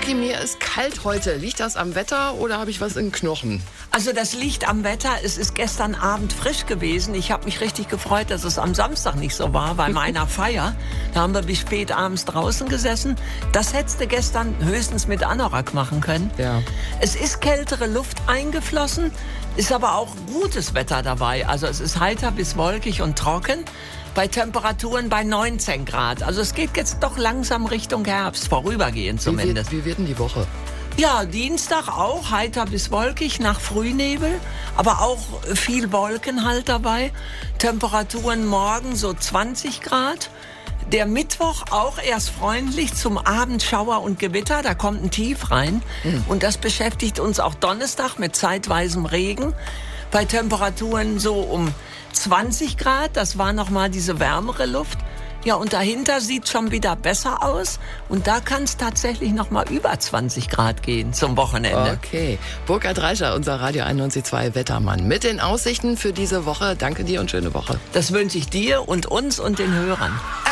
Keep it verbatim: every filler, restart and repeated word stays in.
Burki, mir ist kalt heute. Liegt das am Wetter oder habe ich was in den Knochen? Also das liegt am Wetter. Es ist gestern Abend frisch gewesen. Ich habe mich richtig gefreut, dass es am Samstag nicht so war, bei meiner Feier. Da haben wir bis spät abends draußen gesessen. Das hättest du gestern höchstens mit Anorak machen können. Ja. Es ist kältere Luft eingeflossen, ist aber auch gutes Wetter dabei. Also es ist heiter bis wolkig und trocken. Bei Temperaturen bei neunzehn Grad. Also es geht jetzt doch langsam Richtung Herbst, vorübergehend zumindest. Wie wird, wie wird denn die Woche? Ja, Dienstag auch heiter bis wolkig nach Frühnebel, aber auch viel Wolken halt dabei. Temperaturen morgen so zwanzig Grad. Der Mittwoch auch erst freundlich, zum Abend Schauer und Gewitter, da kommt ein Tief rein. Mhm. Und das beschäftigt uns auch Donnerstag mit zeitweisem Regen. Bei Temperaturen so um zwanzig Grad, das war nochmal diese wärmere Luft. Ja, und dahinter sieht schon wieder besser aus. Und da kann es tatsächlich nochmal über zwanzig Grad gehen zum Wochenende. Okay. Burkhard Reischer, unser Radio einundneunzig Komma zwei Wettermann. Mit den Aussichten für diese Woche. Danke dir und schöne Woche. Das wünsche ich dir und uns und den Hörern.